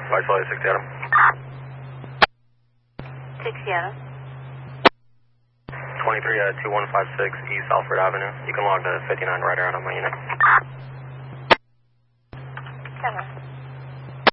Viceroy 6 Seattle. 6 Seattle. 23-2156 East Alfred Avenue. You can log the 59 rider out on my unit. 7.